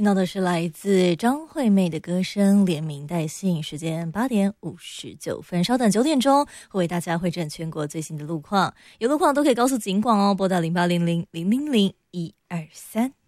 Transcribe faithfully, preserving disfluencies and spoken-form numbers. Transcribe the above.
听到的是来自张惠妹的歌声，连名带姓。时间八点五十九分，稍等九点钟会为大家汇整全国最新的路况，有路况都可以告诉警广哦，拨打零八零零零零零一二三。